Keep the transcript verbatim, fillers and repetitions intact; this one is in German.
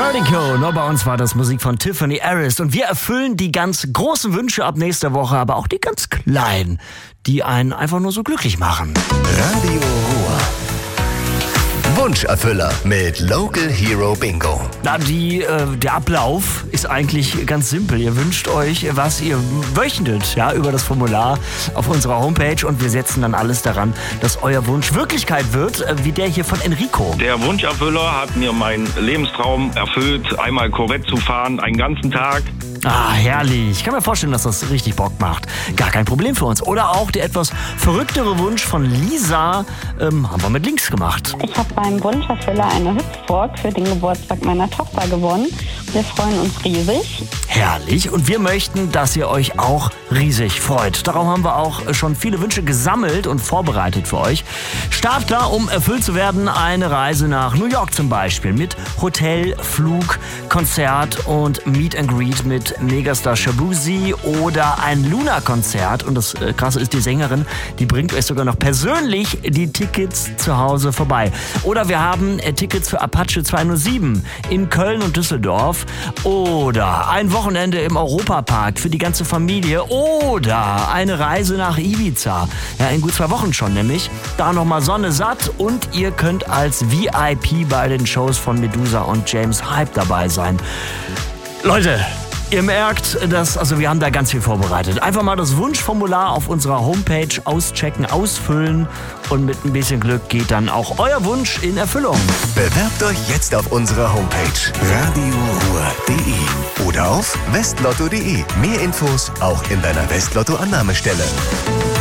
Vertigo, nur bei uns war das Musik von Tiffany Harris und wir erfüllen die ganz großen Wünsche ab nächster Woche, aber auch die ganz kleinen, die einen einfach nur so glücklich machen. Radio Ruhr. Wunscherfüller mit Local Hero Bingo. Na, die, äh, der Ablauf ist eigentlich ganz simpel. Ihr wünscht euch, was ihr möchtet, ja, über das Formular auf unserer Homepage und wir setzen dann alles daran, dass euer Wunsch Wirklichkeit wird, äh, wie der hier von Enrico. Der Wunscherfüller hat mir meinen Lebenstraum erfüllt, einmal Corvette zu fahren, einen ganzen Tag. Ah, herrlich. Ich kann mir vorstellen, dass das richtig Bock macht. Gar kein Problem für uns. Oder auch der etwas verrücktere Wunsch von Lisa ähm, haben wir mit links gemacht. Ich habe beim Wunscherfüller eine Hüpfburg für den Geburtstag meiner Tochter gewonnen. Wir freuen uns riesig. Herrlich. Und wir möchten, dass ihr euch auch riesig freut. Darum haben wir auch schon viele Wünsche gesammelt und vorbereitet für euch. Startklar, um erfüllt zu werden, eine Reise nach New York zum Beispiel. Mit Hotel, Flug, Konzert und Meet and Greet mit Megastar Shabuzi oder ein Luna-Konzert. Und das äh, Krasse ist, die Sängerin, die bringt euch sogar noch persönlich die Tickets zu Hause vorbei. Oder wir haben äh, Tickets für Apache zweihundertsieben in Köln und Düsseldorf. Oder ein Wochenende im Europapark für die ganze Familie. Oder eine Reise nach Ibiza. Ja, in gut zwei Wochen schon nämlich. Da nochmal Sonne satt und ihr könnt als V I P bei den Shows von Medusa und James Hype dabei sein. Leute, ihr merkt, dass, also wir haben da ganz viel vorbereitet. Einfach mal das Wunschformular auf unserer Homepage auschecken, ausfüllen und mit ein bisschen Glück geht dann auch euer Wunsch in Erfüllung. Bewerbt euch jetzt auf unserer Homepage radio ruhr punkt de oder auf westlotto punkt de. Mehr Infos auch in deiner Westlotto-Annahmestelle.